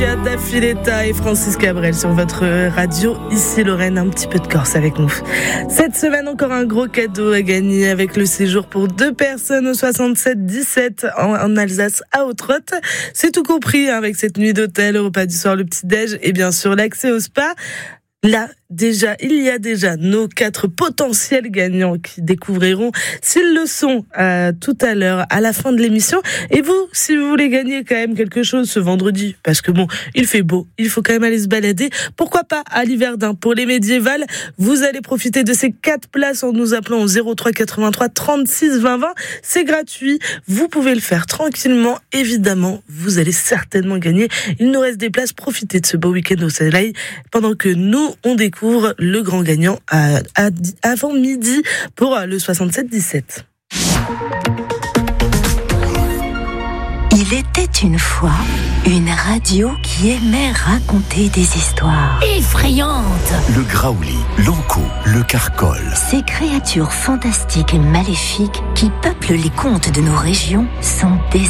Dafiletta et Francis Cabrel sur votre radio. Ici Lorraine, un petit peu de Corse avec nous. Cette semaine, encore un gros cadeau à gagner avec le séjour pour 2 personnes au 67-17 en Alsace à Autrotte. C'est tout compris avec cette nuit d'hôtel, le repas du soir, le petit-déj et bien sûr l'accès au spa. Là, il y a déjà nos 4 potentiels gagnants qui découvriront s'ils le sont tout à l'heure, à la fin de l'émission. Et vous, si vous voulez gagner quand même quelque chose ce vendredi, parce que bon, il fait beau, il faut quand même aller se balader, pourquoi pas à l'Hiverdin pour les médiévales. Vous allez profiter de ces 4 places en nous appelant au 03 83 36 20 20. C'est gratuit, vous pouvez le faire tranquillement. Évidemment, vous allez certainement gagner. Il nous reste des places, profitez de ce beau week-end au soleil pendant que nous, on découvre le grand gagnant avant midi pour le 67-17. Il était une fois une radio qui aimait raconter des histoires effrayantes. Le Graouli, l'Ankou, le Carcol. Ces créatures fantastiques et maléfiques qui peuplent les contes de nos régions sont désormais